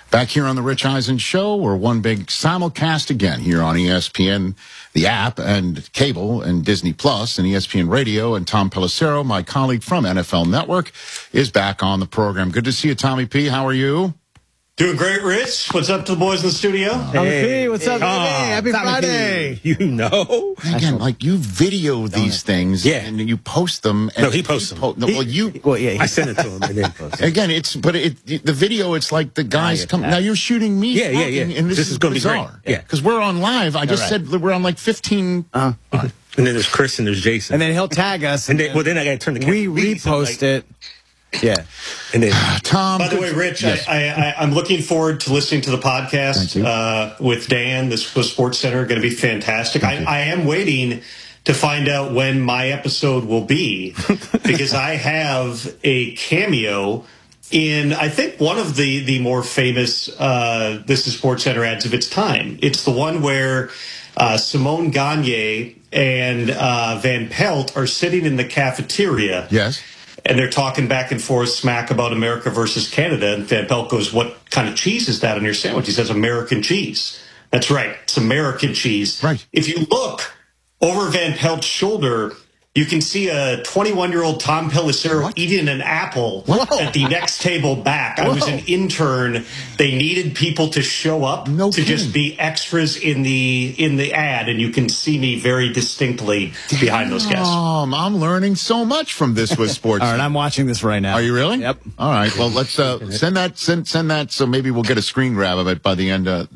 Back here on the Rich Eisen Show, we're one big simulcast again here on ESPN, the app, and cable, and Disney Plus, and ESPN Radio. And Tom Pelissero, my colleague from NFL Network, is back on the program. Good to see you, Tommy P. How are you? Doing great, Rich. What's up to the boys in the studio? Hey, what's up, baby? Happy Friday. You know. Again, like you video these things and you post them. And no, he posts them. I sent it to him and then post it. Again, the video, it's like the guys come. Now you're shooting me. Yeah. And this is going to be great. Yeah. Because we're on live. I just said we're on like 15. And then there's Chris and there's Jason. And then he'll tag us. And then, then I got to turn the camera. We repost it. Yeah. And then Tom. By the way, Rich, yes. I'm looking forward to listening to the podcast with Dan. This was Sports Center, going to be fantastic. I am waiting to find out when my episode will be because I have a cameo in, I think, one of the more famous This is Sports Center ads of its time. It's the one where Simone Gagne and Van Pelt are sitting in the cafeteria. Yes. And they're talking back and forth smack about America versus Canada. And Van Pelt goes, "What kind of cheese is that on your sandwich?" He says, "American cheese." That's right. It's American cheese. Right. If you look over Van Pelt's shoulder, you can see a 21-year-old Tom Pelissero eating an apple at the next table back. I was an intern. They needed people to show up just be extras in the ad, and you can see me very distinctly behind those guests. I'm learning so much from This Was Sports. All right, I'm watching this right now. Are you really? Yep. All right. Well, let's send that so maybe we'll get a screen grab of it by the end of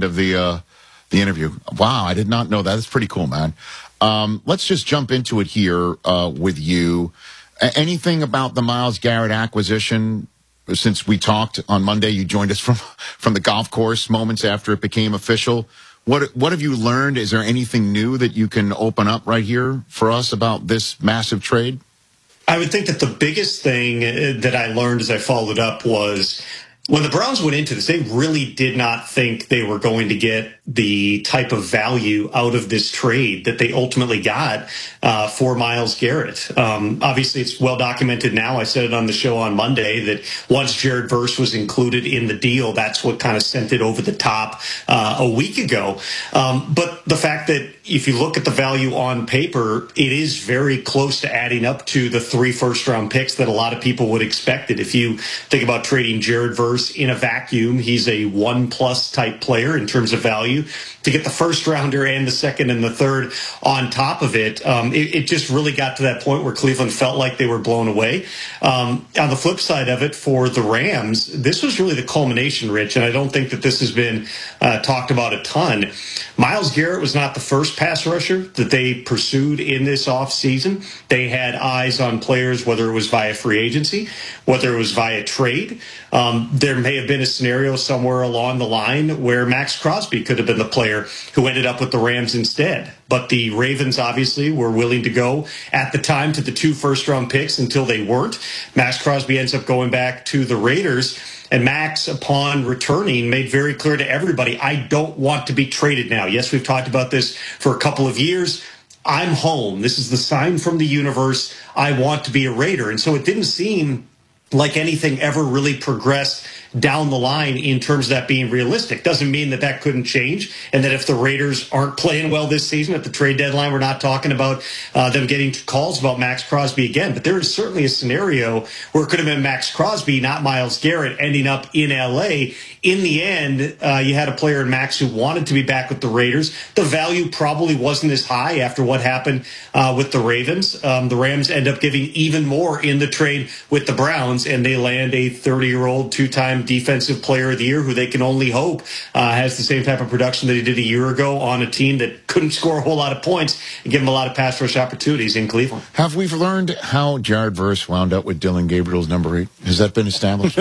the interview. Wow, I did not know that. That's pretty cool, man. Let's just jump into it here with you. Anything about the Myles Garrett acquisition? Since we talked on Monday, you joined us from the golf course moments after it became official. What have you learned? Is there anything new that you can open up right here for us about this massive trade? I would think that the biggest thing that I learned as I followed up was when the Browns went into this, they really did not think they were going to get the type of value out of this trade that they ultimately got for Myles Garrett. Obviously, it's well documented now. I said it on the show on Monday that once Jared Verse was included in the deal, that's what kind of sent it over the top a week ago. But the fact that if you look at the value on paper, it is very close to adding up to the 3 first-round picks that a lot of people would expect it. If you think about trading Jared Verse in a vacuum, he's a 1+ type player in terms of value. To get the first rounder and the second and the third on top of it, it just really got to that point where Cleveland felt like they were blown away. On the flip side of it, for the Rams, this was really the culmination, Rich, and I don't think that this has been talked about a ton. Myles Garrett was not the first pass rusher that they pursued in this offseason. They had eyes on players, whether it was via free agency, whether it was via trade. There may have been a scenario somewhere along the line where Max Crosby could have been the player who ended up with the Rams instead. But the Ravens obviously were willing to go at the time to the 2 first-round picks until they weren't. Max Crosby ends up going back to the Raiders. And Max, upon returning, made very clear to everybody, I don't want to be traded now. Yes, we've talked about this for a couple of years. I'm home. This is the sign from the universe. I want to be a Raider. And so it didn't seem like anything ever really progressed down the line in terms of that being realistic. Doesn't mean that that couldn't change, and that if the Raiders aren't playing well this season at the trade deadline, we're not talking about them getting calls about Max Crosby again. But there is certainly a scenario where it could have been Max Crosby, not Myles Garrett, ending up in L.A. In the end, you had a player in Max who wanted to be back with the Raiders. The value probably wasn't as high after what happened with the Ravens. The Rams end up giving even more in the trade with the Browns, and they land a 30-year-old, 2-time defensive player of the year who they can only hope has the same type of production that he did a year ago on a team that couldn't score a whole lot of points and give him a lot of pass rush opportunities in Cleveland. Have we learned how Jared Verse wound up with Dylan Gabriel's number 8? Has that been established?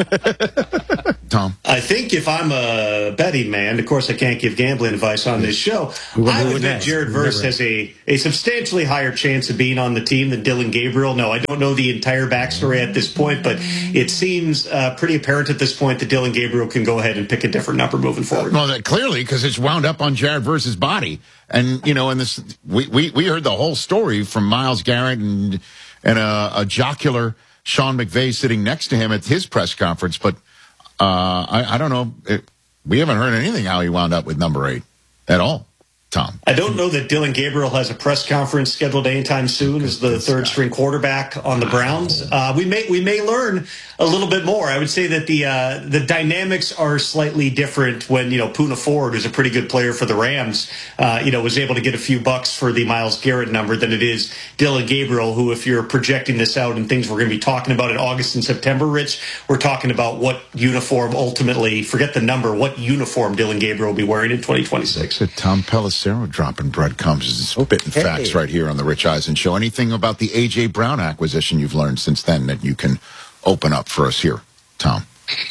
Tom? I think if I'm a betting man, of course I can't give gambling advice on this show, I would bet Jared Verse has a substantially higher chance of being on the team than Dylan Gabriel. No, I don't know the entire backstory at this point, but it seems pretty apparent at this point that Dylan Gabriel can go ahead and pick a different number moving forward. Well, that clearly, because it's wound up on Jared Verse's body. And, you know, and this we heard the whole story from Myles Garrett and a jocular Sean McVay sitting next to him at his press conference. But I don't know. We haven't heard anything how he wound up with number 8 at all, Tom. I don't know that Dylan Gabriel has a press conference scheduled anytime soon as the third string quarterback on the Browns. We may learn a little bit more. I would say that the dynamics are slightly different when, Poona Ford, who's a pretty good player for the Rams, was able to get a few bucks for the Myles Garrett number than it is Dylan Gabriel, who, if you're projecting this out and things we're going to be talking about in August and September, Rich, we're talking about what uniform ultimately, forget the number, what uniform Dylan Gabriel will be wearing in 2026. Tom Pelissero dropping breadcrumbs, spitting facts right here on the Rich Eisen Show. Anything about the A.J. Brown acquisition you've learned since then that you can open up for us here, Tom?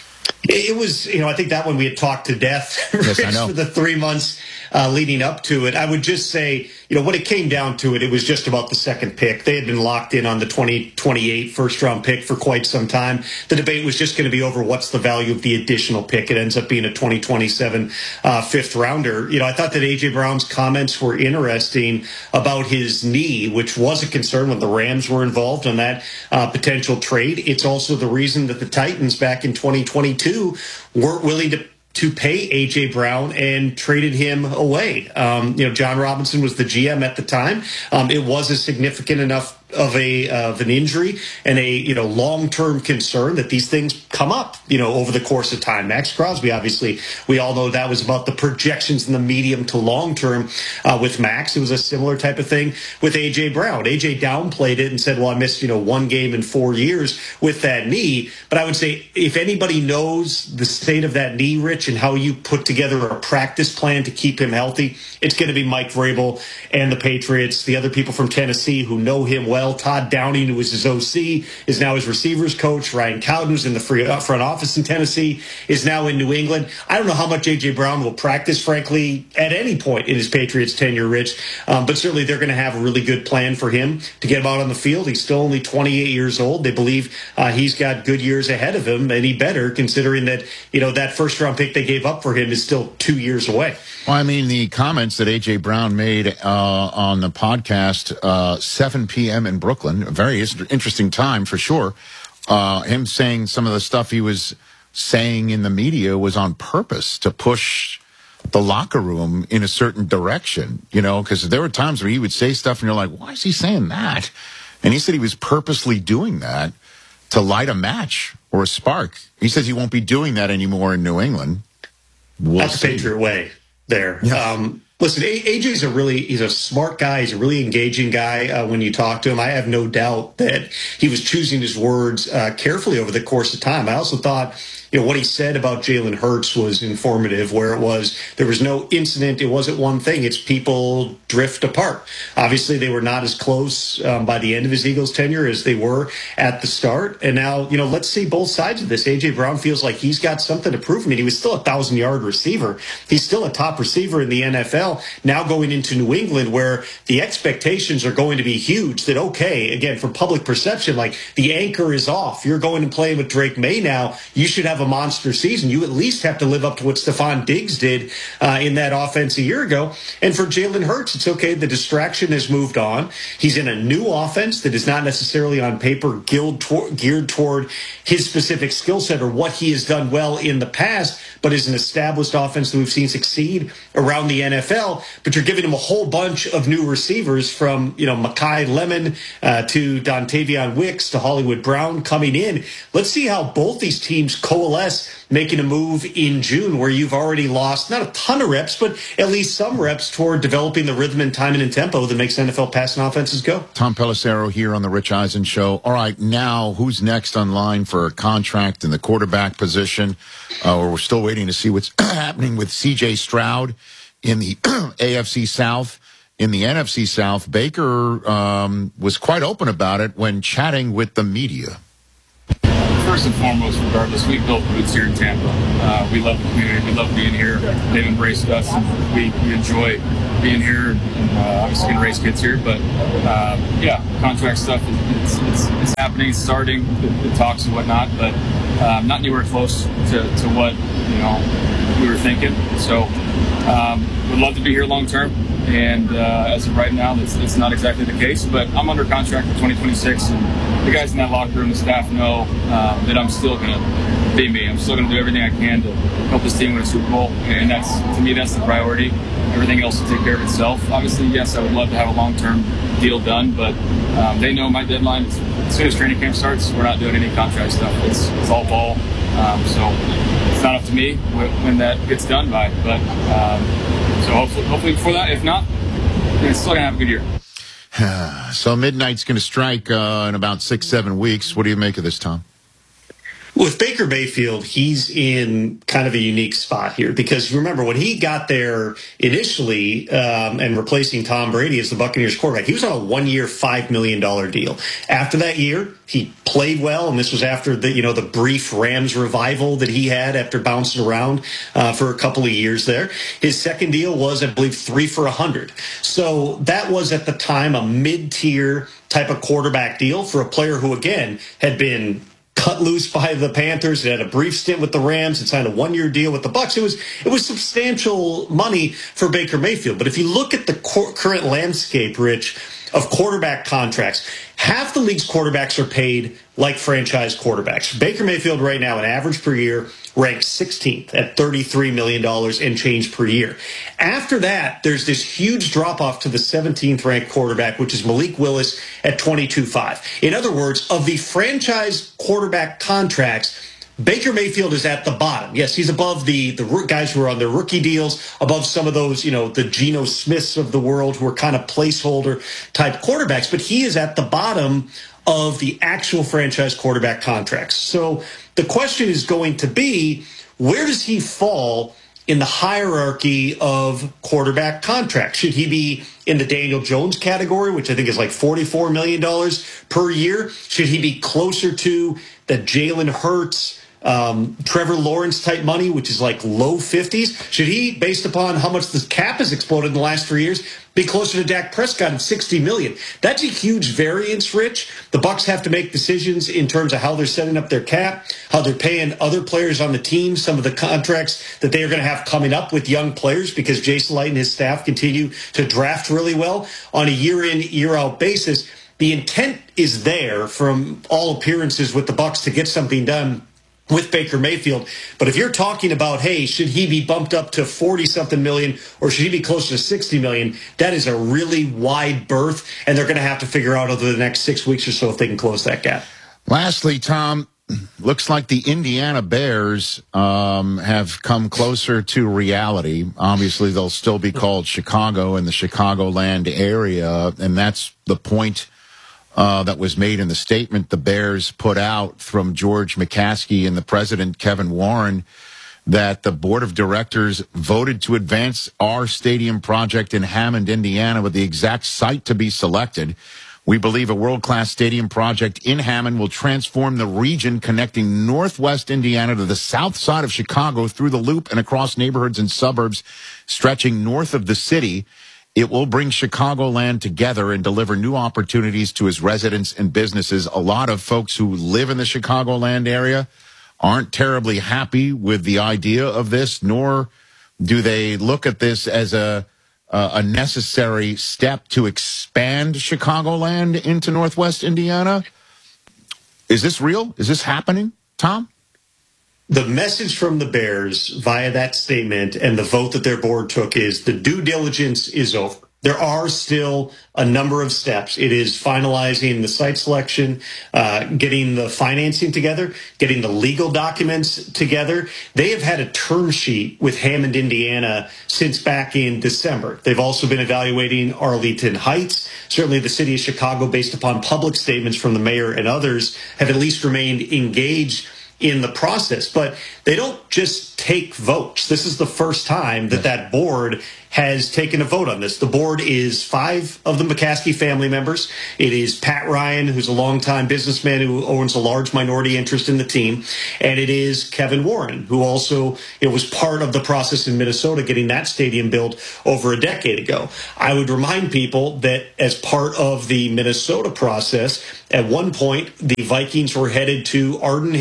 It was, I think that one we had talked to death yes, I know. for the 3 months leading up to it. I would just say, when it came down to it, it was just about the second pick. They had been locked in on the 2028 first-round pick for quite some time. The debate was just going to be over what's the value of the additional pick. It ends up being a 2027 fifth-rounder. I thought that A.J. Brown's comments were interesting about his knee, which was a concern when the Rams were involved on that potential trade. It's also the reason that the Titans back in 2022 weren't willing to pay A.J. Brown and traded him away. John Robinson was the GM at the time. It was a significant enough of an injury and a long-term concern that these things come up over the course of time. Max Crosby, obviously, we all know that was about the projections in the medium to long term. With Max, it was a similar type of thing with A.J. Brown. A.J. downplayed it and said, well, I missed 1 game in 4 years with that knee. But I would say if anybody knows the state of that knee, Rich, and how you put together a practice plan to keep him healthy, it's going to be Mike Vrabel and the Patriots. The other people from Tennessee who know him well, Todd Downing, who was his OC, is now his receivers coach. Ryan Cowden, who's in the front office in Tennessee, is now in New England. I don't know how much A.J. Brown will practice, frankly, at any point in his Patriots tenure, Rich. But certainly they're going to have a really good plan for him to get him out on the field. He's still only 28 years old. They believe he's got good years ahead of him, and he better, considering that, that first-round pick they gave up for him is still 2 years away. Well, I mean, the comments that A.J. Brown made on the podcast, 7 p.m. in Brooklyn, a very interesting time for sure. Him saying some of the stuff he was saying in the media was on purpose to push the locker room in a certain direction, because there were times where he would say stuff and you're like, why is he saying that? And he said he was purposely doing that to light a match or a spark. He says he won't be doing that anymore in New England. That's the Patriot way there. Yeah. Listen, AJ's he's a smart guy. He's a really engaging guy when you talk to him. I have no doubt that he was choosing his words carefully over the course of time. I also thought, what he said about Jalen Hurts was informative, where there was no incident. It wasn't one thing. It's people drift apart. Obviously, they were not as close by the end of his Eagles tenure as they were at the start. And now, let's see both sides of this. A.J. Brown feels like he's got something to prove. I mean, he was still a 1,000-yard receiver. He's still a top receiver in the NFL. Now going into New England, where the expectations are going to be huge, that, okay, again, for public perception, like the anchor is off. You're going and playing with Drake May now. You should have a monster season. You at least have to live up to what Stephon Diggs did in that offense a year ago. And for Jalen Hurts, it's okay. The distraction has moved on. He's in a new offense that is not necessarily on paper geared toward his specific skill set or what he has done well in the past, but is an established offense that we've seen succeed around the NFL. But you're giving him a whole bunch of new receivers from, Mekhi Lemon to Dontavion Wicks to Hollywood Brown coming in. Let's see how both these teams coalesce, making a move in June where you've already lost not a ton of reps, but at least some reps toward developing the rhythm and timing and tempo that makes NFL passing offenses go. Tom Pelissero here on the Rich Eisen Show. All right, now who's next on line for a contract in the quarterback position? We're still waiting to see what's happening with C.J. Stroud in the AFC South. In the NFC South, Baker was quite open about it when chatting with the media. First and foremost, regardless, we built roots here in Tampa. We love the community. We love being here. They've embraced us, and we enjoy being here. And obviously, can raise kids here, but contract stuff it's happening, it's starting, the talks and whatnot, but not anywhere close to what we were thinking. So, would love to be here long term. And as of right now, that's not exactly the case. But I'm under contract for 2026, and the guys in that locker room, the staff know that I'm still going to be me. I'm I'm still going to do everything I can to help this team win a Super Bowl, and that's, to me, that's the priority. Everything else will take care of itself. Obviously, yes, I would love to have a long-term deal done, but they know my deadline. As soon as training camp starts, we're not doing any contract stuff. It's all ball. So it's not up to me when that gets done by. But so hopefully before that, if not, it's still gonna have a good year. So midnight's going to strike in about 6-7 weeks. What do you make of this, Tom? With Baker Mayfield, he's in kind of a unique spot here because remember when he got there initially and replacing Tom Brady as the Buccaneers quarterback, he was on a 1-year, $5 million deal. After that year, he played well, and this was after the brief Rams revival that he had after bouncing around for a couple of years there. His second deal was, I believe, 3 for $100. So that was at the time a mid-tier type of quarterback deal for a player who, again, had been cut loose by the Panthers. It had a brief stint with the Rams and signed a 1-year deal with the Bucs. It was substantial money for Baker Mayfield. But if you look at the current landscape, Rich, of quarterback contracts, half the league's quarterbacks are paid like franchise quarterbacks. Baker Mayfield right now, an average per year, ranks 16th at $33 million and change per year. After that, there's this huge drop-off to the 17th ranked quarterback, which is Malik Willis at $22.5. In other words, of the franchise quarterback contracts, Baker Mayfield is at the bottom. Yes, he's above the guys who are on their rookie deals, above some of those, the Geno Smiths of the world who are kind of placeholder type quarterbacks, but he is at the bottom of the actual franchise quarterback contracts. So the question is going to be, where does he fall in the hierarchy of quarterback contracts? Should he be in the Daniel Jones category, which I think is like $44 million per year? Should he be closer to the Jalen Hurts, Trevor Lawrence type money, which is like low 50s? Should he, based upon how much the cap has exploded in the last 3 years, be closer to Dak Prescott at $60 million? That's a huge variance, Rich. The Bucs have to make decisions in terms of how they're setting up their cap, how they're paying other players on the team, some of the contracts that they are going to have coming up with young players because Jason Light and his staff continue to draft really well on a year-in, year-out basis. The intent is there from all appearances with the Bucs to get something done with Baker Mayfield. But if you're talking about, hey, should he be bumped up to 40-something million or should he be closer to 60 million, that is a really wide berth, and they're going to have to figure out over the next 6 weeks or so if they can close that gap. Lastly, Tom, looks like the Indiana Bears have come closer to reality. Obviously, they'll still be called Chicago in the Chicagoland area, and that's the point that was made in the statement the Bears put out from George McCaskey and the president, Kevin Warren, that the board of directors voted to advance our stadium project in Hammond, Indiana, with the exact site to be selected. We believe a world-class stadium project in Hammond will transform the region connecting northwest Indiana to the south side of Chicago through the loop and across neighborhoods and suburbs stretching north of the city. It will bring Chicagoland together and deliver new opportunities to its residents and businesses. A lot of folks who live in the Chicagoland area aren't terribly happy with the idea of this, nor do they look at this as a necessary step to expand Chicagoland into Northwest Indiana. Is this real? Is this happening, Tom? The message from the Bears via that statement and the vote that their board took is the due diligence is over. There are still a number of steps. It is finalizing the site selection, getting the financing together, getting the legal documents together. They have had a term sheet with Hammond, Indiana since back in December. They've also been evaluating Arlington Heights. Certainly the city of Chicago, based upon public statements from the mayor and others, have at least remained engaged in the process. But they don't just take votes. This is the first time that that board has taken a vote on this. The board is 5 of the McCaskey family members. It is Pat Ryan, who's a longtime businessman who owns a large minority interest in the team. And it is Kevin Warren, who also was part of the process in Minnesota getting that stadium built over a decade ago. I would remind people that as part of the Minnesota process, at one point, the Vikings were headed to Arden Hills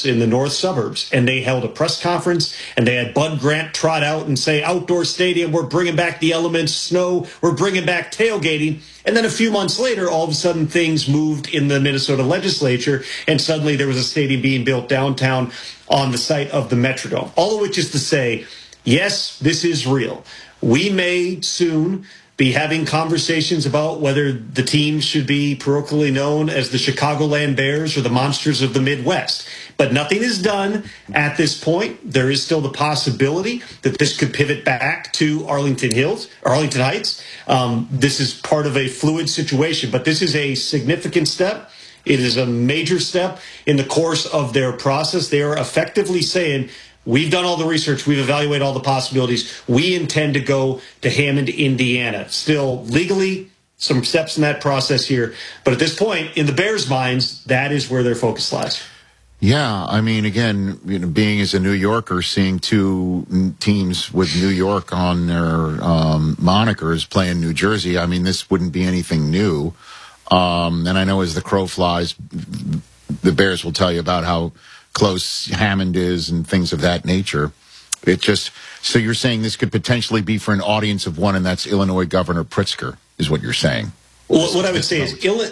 in the north suburbs, and they held a press conference, and they had Bud Grant trot out and say, outdoor stadium, we're bringing back the elements, snow, we're bringing back tailgating. And then a few months later, all of a sudden, things moved in the Minnesota legislature, and suddenly there was a stadium being built downtown on the site of the Metrodome. All of which is to say, yes, this is real. We may soon be having conversations about whether the team should be parochially known as the Chicagoland Bears or the Monsters of the Midwest. But nothing is done at this point. There is still the possibility that this could pivot back to Arlington Heights. This is part of a fluid situation, but this is a significant step. It is a major step in the course of their process. They are effectively saying, we've done all the research. We've evaluated all the possibilities. We intend to go to Hammond, Indiana. Still legally, some steps in that process here. But at this point, in the Bears' minds, that is where their focus lies. Yeah, I mean, again, being as a New Yorker, seeing two teams with New York on their monikers playing New Jersey, I mean, this wouldn't be anything new. And I know as the crow flies, the Bears will tell you about how close Hammond is and things of that nature. It just, so you're saying this could potentially be for an audience of one, and that's Illinois Governor Pritzker, is what you're saying. Well, what I would say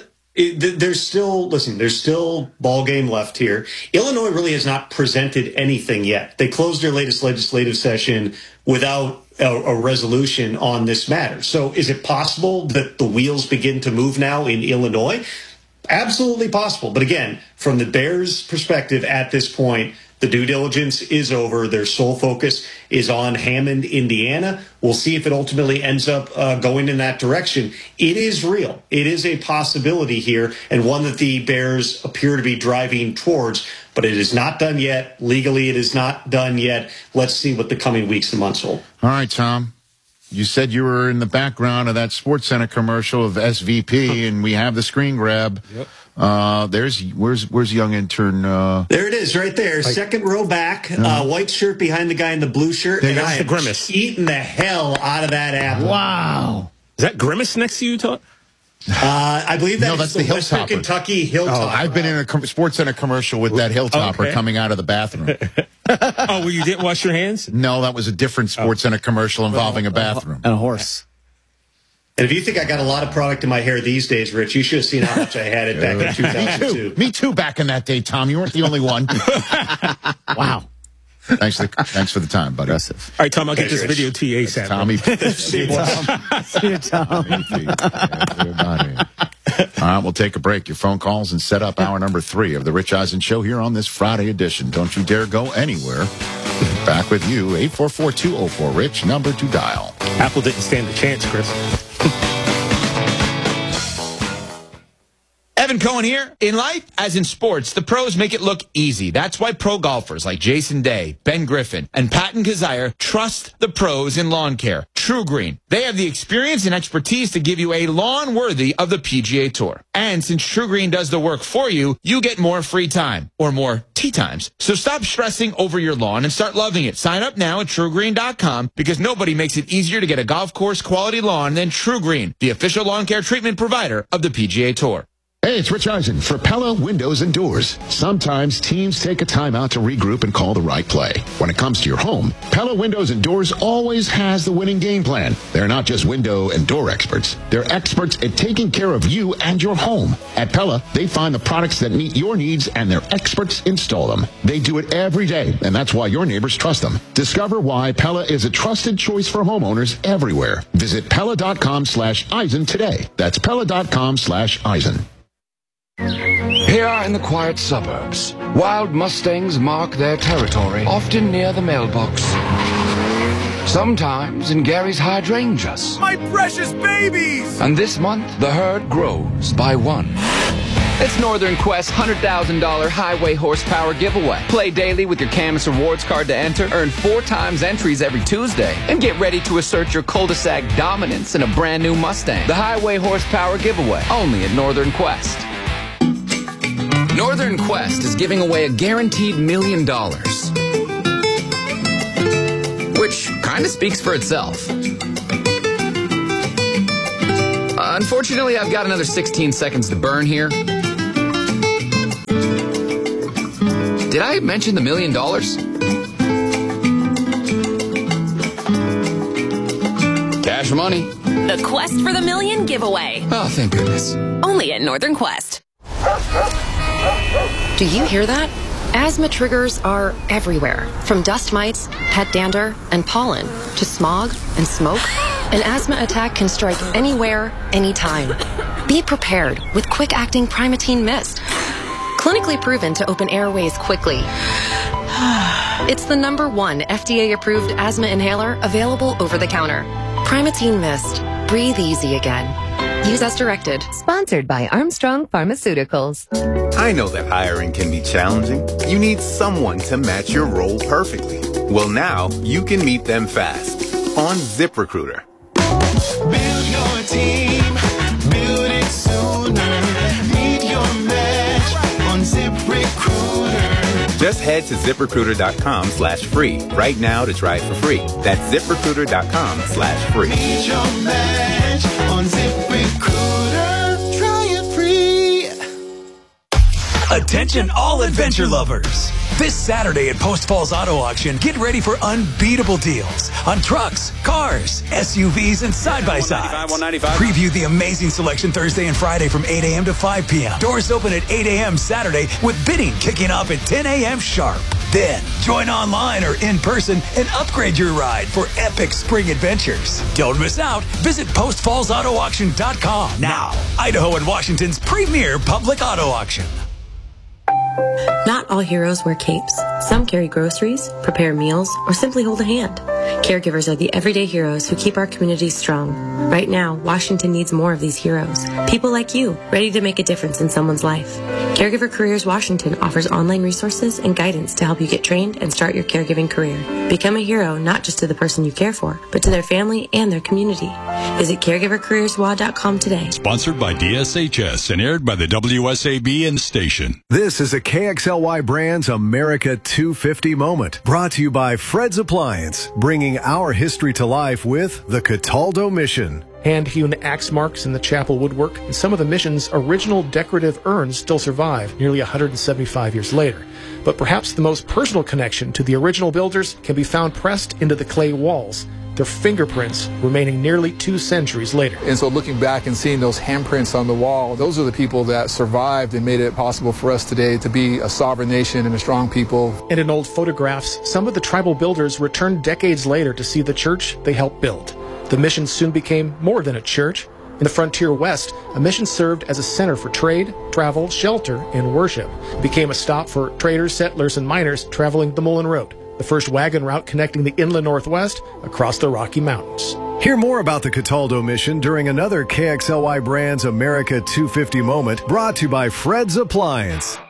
is there's still ball game left here. Illinois really has not presented anything yet. They closed their latest legislative session without a resolution on this matter. So is it possible that the wheels begin to move now in Illinois? Absolutely possible. But again, from the Bears' perspective at this point, the due diligence is over. Their sole focus is on Hammond, Indiana. We'll see if it ultimately ends up going in that direction. It is real. It is a possibility here, and one that the Bears appear to be driving towards, but it is not done yet. Legally, it is not done yet. Let's see what the coming weeks and months hold. All right, Tom. You said you were in the background of that SportsCenter commercial of SVP, and we have the screen grab. Yep. Where's young intern? There it is, right there. Second row back, white shirt behind the guy in the blue shirt. And that's the Grimace. Eating the hell out of that apple. Wow. Is that Grimace next to you, Todd? I believe that's the Western Hilltopper. Kentucky Hilltopper. Oh, I've been in a SportsCenter commercial with that Hilltopper coming out of the bathroom. Oh, well, you didn't wash your hands? No, that was a different SportsCenter commercial involving a bathroom. And a horse. And if you think I got a lot of product in my hair these days, Rich, you should have seen how much I had it back in 2002. Me too, back in that day, Tom. You weren't the only one. Wow. Thanks for the time, buddy. Impressive. All right, Tom, I'll get this video to you ASAP. Tommy. See you, Tom. Everybody. All right, we'll take a break. Your phone calls and set up hour number 3 of the Rich Eisen Show here on this Friday edition. Don't you dare go anywhere. Back with you, 844-204-RICH, number to dial. Apple didn't stand a chance, Chris. Evan Cohen here. In life, as in sports, the pros make it look easy. That's why pro golfers like Jason Day, Ben Griffin, and Patton Kazire trust the pros in lawn care. True Green. They have the experience and expertise to give you a lawn worthy of the PGA Tour. And since True Green does the work for you, you get more free time, or more tee times. So stop stressing over your lawn and start loving it. Sign up now at TrueGreen.com, because nobody makes it easier to get a golf course quality lawn than True Green, the official lawn care treatment provider of the PGA Tour. Hey, it's Rich Eisen for Pella Windows and Doors. Sometimes teams take a time out to regroup and call the right play. When it comes to your home, Pella Windows and Doors always has the winning game plan. They're not just window and door experts. They're experts at taking care of you and your home. At Pella, they find the products that meet your needs, and their experts install them. They do it every day, and that's why your neighbors trust them. Discover why Pella is a trusted choice for homeowners everywhere. Visit Pella.com/Eisen today. That's Pella.com/Eisen. Here in the quiet suburbs, wild Mustangs mark their territory, often near the mailbox. Sometimes in Gary's hydrangeas. My precious babies! And this month, the herd grows by one. It's Northern Quest's $100,000 highway horsepower giveaway. Play daily with your Camus Rewards card to enter, earn 4 times entries every Tuesday, and get ready to assert your cul-de-sac dominance in a brand new Mustang. The highway horsepower giveaway, only at Northern Quest. Northern Quest is giving away a guaranteed $1 million, which kind of speaks for itself. Unfortunately, I've got another 16 seconds to burn here. did I mention the $1 million? Cash money. The Quest for the Million giveaway. Oh, thank goodness. Only at Northern Quest. Do you hear that? Asthma triggers are everywhere, from dust mites, pet dander, and pollen, to smog and smoke. An asthma attack can strike anywhere, anytime. Be prepared with quick-acting Primatene Mist. Clinically proven to open airways quickly. It's the #1 FDA-approved asthma inhaler available over the counter. Primatene Mist. Breathe easy again. Use as directed. Sponsored by Armstrong Pharmaceuticals. I know that hiring can be challenging. You need someone to match your role perfectly. Well, now you can meet them fast on ZipRecruiter. Build your team. Build it sooner. Meet your match on ZipRecruiter. Just head to ZipRecruiter.com/free right now to try it for free. That's ZipRecruiter.com/free. Meet your match on ZipRecruiter. Try it free. Attention all adventure lovers. This Saturday at Post Falls Auto Auction, get ready for unbeatable deals on trucks, cars, SUVs, and side-by-sides. Preview the amazing selection Thursday and Friday from 8 a.m. to 5 p.m. Doors open at 8 a.m. Saturday with bidding kicking off at 10 a.m. sharp. Then, join online or in person and upgrade your ride for epic spring adventures. Don't miss out. Visit postfallsautoauction.com now. Idaho and Washington's premier public auto auction. Not all heroes wear capes. Some carry groceries, prepare meals, or simply hold a hand. Caregivers are the everyday heroes who keep our communities strong. Right now, Washington needs more of these heroes. People like you, ready to make a difference in someone's life. Caregiver Careers Washington offers online resources and guidance to help you get trained and start your caregiving career. Become a hero not just to the person you care for, but to their family and their community. Visit caregivercareerswa.com today. Sponsored by DSHS and aired by the WSAB and station. This is a KXLY Brands America 250 moment, brought to you by Fred's Appliance, bringing our history to life with the Cataldo Mission. Hand-hewn axe marks in the chapel woodwork, and some of the mission's original decorative urns still survive nearly 175 years later. But perhaps the most personal connection to the original builders can be found pressed into the clay walls, their fingerprints remaining nearly 2 centuries later. And so looking back and seeing those handprints on the wall, those are the people that survived and made it possible for us today to be a sovereign nation and a strong people. And in old photographs, some of the tribal builders returned decades later to see the church they helped build. The mission soon became more than a church. In the frontier west, a mission served as a center for trade, travel, shelter, and worship. It became a stop for traders, settlers, and miners traveling the Mullen Road, the first wagon route connecting the inland Northwest across the Rocky Mountains. Hear more about the Cataldo Mission during another KXLY Brands America 250 moment, brought to you by Fred's Appliance.